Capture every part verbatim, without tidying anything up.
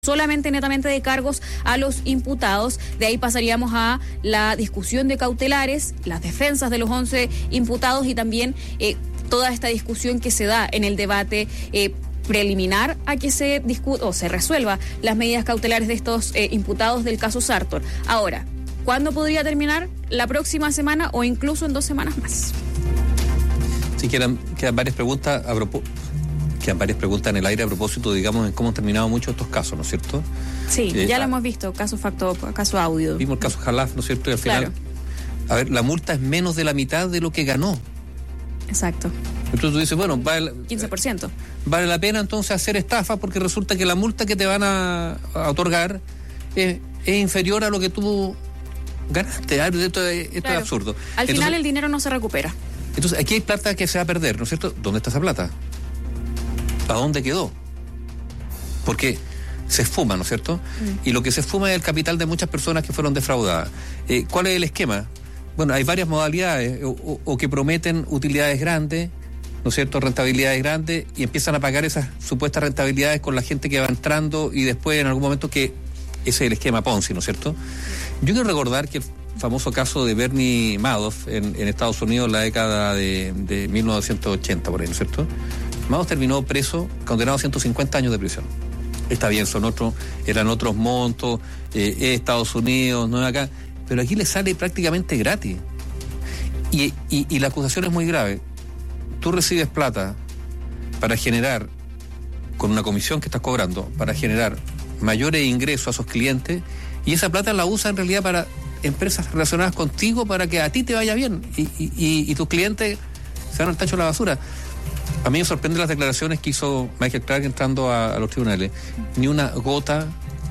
solamente netamente de cargos a los imputados. De ahí pasaríamos a la discusión de cautelares, las defensas de los once imputados y también eh, toda esta discusión que se da en el debate eh, preliminar a que se discuta o se resuelva las medidas cautelares de estos eh, imputados del caso Sartor. Ahora, ¿cuándo podría terminar? La próxima semana o incluso en dos semanas más. Sí, quedan, quedan varias preguntas a propósito. Quedan varias preguntas en el aire a propósito, digamos, en cómo han terminado muchos estos casos, ¿no es cierto? Sí, eh, ya a, lo hemos visto, caso facto, caso audio. Vimos el caso Jalaf, ¿no es cierto? Y al final, claro. A ver, la multa es menos de la mitad de lo que ganó. Exacto. Entonces tú dices, bueno, vale, quince por ciento. Vale la pena entonces hacer estafa porque resulta que la multa que te van a, a otorgar es, es inferior a lo que tú ganaste. Esto, es, esto claro. es absurdo. Al entonces, final el dinero no se recupera. Entonces aquí hay plata que se va a perder, ¿no es cierto? ¿Dónde está esa plata? ¿A dónde quedó? Porque se esfuma, ¿no es cierto? Mm. Y lo que se esfuma es el capital de muchas personas que fueron defraudadas. Eh, ¿Cuál es el esquema? Bueno, hay varias modalidades, o, o, o que prometen utilidades grandes, ¿no es cierto?, rentabilidades grandes, y empiezan a pagar esas supuestas rentabilidades con la gente que va entrando y después en algún momento que ese es el esquema Ponzi, ¿no es cierto? Yo quiero recordar que el famoso caso de Bernie Madoff en, en Estados Unidos en la década de, de mil novecientos ochenta, por ahí, ¿no es cierto? Madoff terminó preso, condenado a ciento cincuenta años de prisión. Está bien, son otros, eran otros montos, eh, es Estados Unidos, no es acá, pero aquí le sale prácticamente gratis. Y, y, y la acusación es muy grave. Tú recibes plata para generar, con una comisión que estás cobrando, para generar mayores ingresos a esos clientes, y esa plata la usa en realidad para empresas relacionadas contigo para que a ti te vaya bien y, y, y, y tus clientes se van al tacho de la basura. A mí me sorprenden las declaraciones que hizo Michael Clark entrando a, a los tribunales. Ni una gota,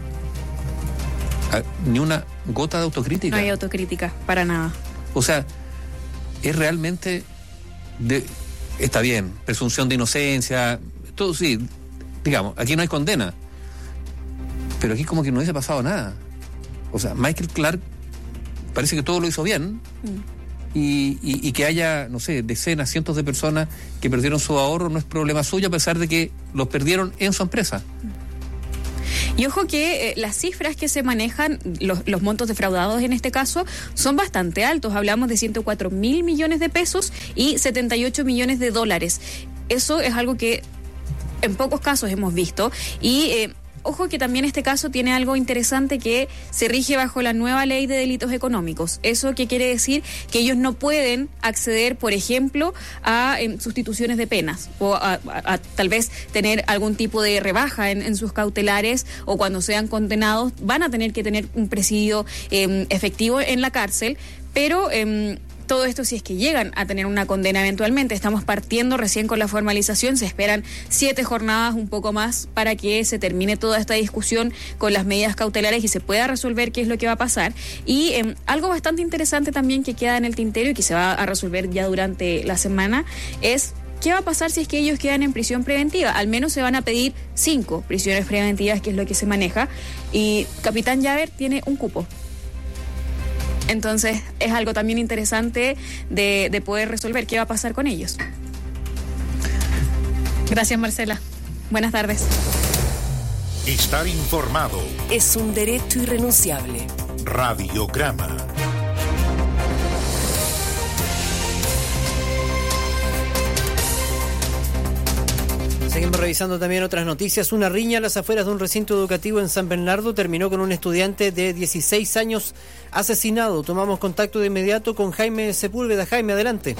a, ni una gota de autocrítica. No hay autocrítica, para nada. O sea, es realmente, de, está bien, presunción de inocencia, todo sí, digamos, aquí no hay condena, pero aquí como que no hubiese pasado nada. O sea, Michael Clark parece que todo lo hizo bien. Mm. Y, y, y que haya, no sé, decenas, cientos de personas que perdieron su ahorro no es problema suyo, a pesar de que los perdieron en su empresa. Y ojo que eh, las cifras que se manejan, los, los montos defraudados en este caso, son bastante altos. Hablamos de ciento cuatro mil millones de pesos y setenta y ocho millones de dólares. Eso es algo que en pocos casos hemos visto. Y eh, ojo que también este caso tiene algo interesante, que se rige bajo la nueva ley de delitos económicos. ¿Eso qué quiere decir? Que ellos no pueden acceder, por ejemplo, a eh, sustituciones de penas o a, a, a tal vez tener algún tipo de rebaja en, en sus cautelares, o cuando sean condenados van a tener que tener un presidio eh, efectivo en la cárcel, pero... Eh, todo esto si es que llegan a tener una condena eventualmente. Estamos partiendo recién con la formalización, se esperan siete jornadas, un poco más, para que se termine toda esta discusión con las medidas cautelares y se pueda resolver qué es lo que va a pasar. Y eh, algo bastante interesante también que queda en el tintero y que se va a resolver ya durante la semana es... ¿qué va a pasar si es que ellos quedan en prisión preventiva? Al menos se van a pedir cinco prisiones preventivas, que es lo que se maneja, y Capitán Llaver tiene un cupo. Entonces es algo también interesante de, de poder resolver qué va a pasar con ellos. Gracias, Marcela. Buenas tardes. Estar informado es un derecho irrenunciable. Radiograma. Seguimos revisando también otras noticias. Una riña a las afueras de un recinto educativo en San Bernardo terminó con un estudiante de dieciséis años asesinado. Tomamos contacto de inmediato con Jaime Sepúlveda. Jaime, adelante.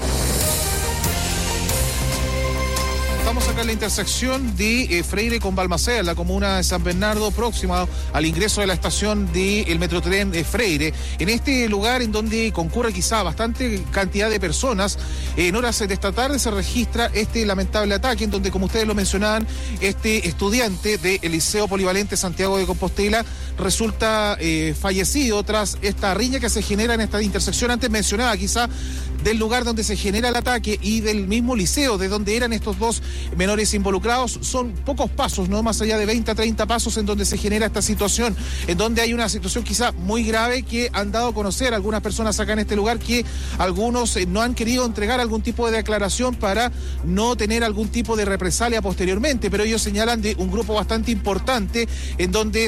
Estamos acá en la intersección de eh, Freire con Balmaceda, en la comuna de San Bernardo, próxima al ingreso de la estación del Metrotren de Freire. En este lugar en donde concurre quizá bastante cantidad de personas, eh, en horas de esta tarde se registra este lamentable ataque, en donde, como ustedes lo mencionaban, este estudiante del Liceo Polivalente Santiago de Compostela resulta eh, fallecido tras esta riña que se genera en esta intersección antes mencionada, quizá del lugar donde se genera el ataque y del mismo liceo de donde eran estos dos menores involucrados. Son pocos pasos, no más allá de veinte a treinta pasos, en donde se genera esta situación, en donde hay una situación quizá muy grave que han dado a conocer algunas personas acá en este lugar, que algunos eh, no han querido entregar algún tipo de declaración para no tener algún tipo de represalia posteriormente, pero ellos señalan de un grupo bastante importante en donde